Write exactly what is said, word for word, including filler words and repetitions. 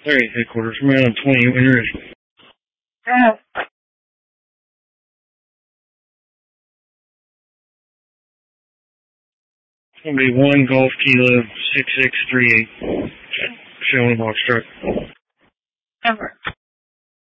There you headquarters. I'm out on twenty when you're ready. Yeah. It's going to be one Golf Kilo six six three eight. Showing box truck. Over.